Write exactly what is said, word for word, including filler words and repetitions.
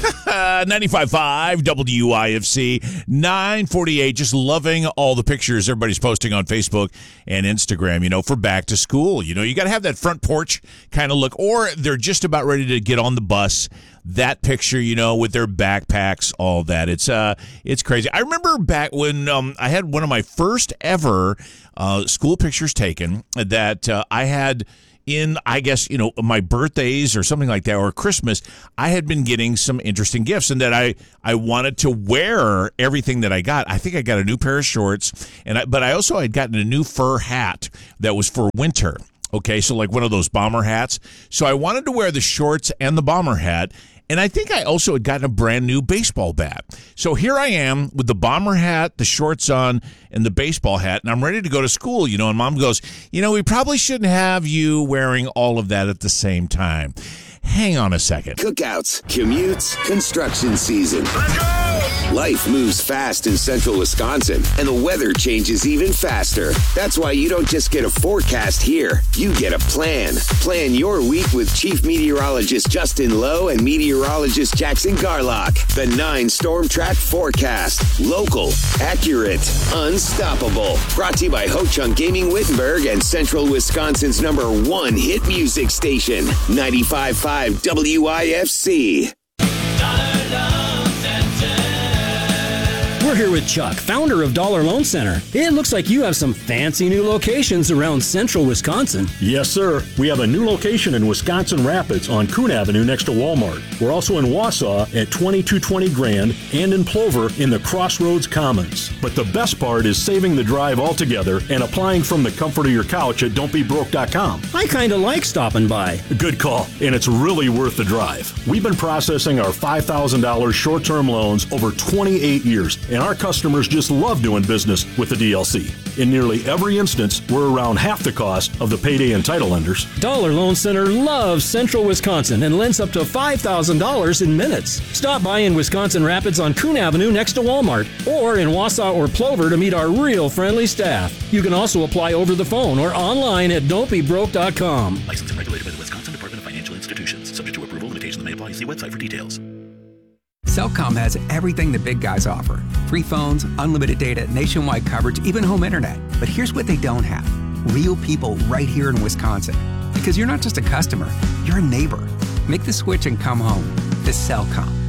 ninety-five point five W I F C, nine forty-eight. Just loving all the pictures everybody's posting on Facebook and Instagram, you know, for back to school. You know, you got to have that front porch kind of look, or they're just about ready to get on the bus. That picture, you know, with their backpacks, all that. It's uh, it's crazy. I remember back when um, I had one of my first ever uh, school pictures taken that uh, I had in, I guess, you know, my birthdays or something like that, or Christmas. I had been getting some interesting gifts, and that I, I wanted to wear everything that I got. I think I got a new pair of shorts, and I, but I also had gotten a new fur hat that was for winter. Okay, so like one of those bomber hats. So I wanted to wear the shorts and the bomber hat, and I think I also had gotten a brand new baseball bat. So here I am with the bomber hat, the shorts on, and the baseball hat, and I'm ready to go to school, you know, and Mom goes, you know, we probably shouldn't have you wearing all of that at the same time. Hang on a second. Cookouts, commutes, construction season. Let's go! Life moves fast in central Wisconsin, and the weather changes even faster. That's why you don't just get a forecast here. You get a plan. Plan your week with Chief Meteorologist Justin Lowe and Meteorologist Jackson Garlock. The nine Storm Track Forecast. Local, accurate, unstoppable. Brought to you by Ho Chunk Gaming Wittenberg and Central Wisconsin's number one hit music station, ninety-five point five W I F C. We're here with Chuck, founder of Dollar Loan Center. It looks like you have some fancy new locations around central Wisconsin. Yes, sir. We have a new location in Wisconsin Rapids on Coon Avenue next to Walmart. We're also in Wausau at twenty-two twenty Grand and in Plover in the Crossroads Commons. But the best part is saving the drive altogether and applying from the comfort of your couch at don't be broke dot com. I kind of like stopping by. Good call, and it's really worth the drive. We've been processing our five thousand dollars short-term loans over twenty-eight years, and our customers just love doing business with the D L C. In nearly every instance, we're around half the cost of the payday and title lenders. Dollar Loan Center loves central Wisconsin and lends up to five thousand dollars in minutes. Stop by in Wisconsin Rapids on Coon Avenue next to Walmart, or in Wausau or Plover to meet our real friendly staff. You can also apply over the phone or online at don't be broke dot com. Licensed and regulated by the Wisconsin Department of Financial Institutions. Subject to approval, limitations may apply. See website for details. Cellcom has everything the big guys offer. Free phones, unlimited data, nationwide coverage, even home internet. But here's what they don't have. Real people right here in Wisconsin. Because you're not just a customer, you're a neighbor. Make the switch and come home to Cellcom.